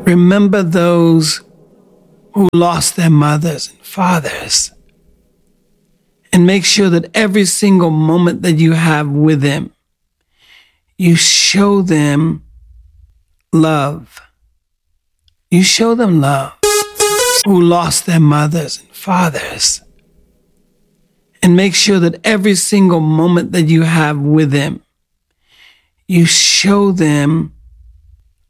Remember those who lost their mothers and fathers. And make sure that every single moment that you have with them, you show them love. You show them love. Who lost their mothers and fathers. And make sure that every single moment that you have with them, you show them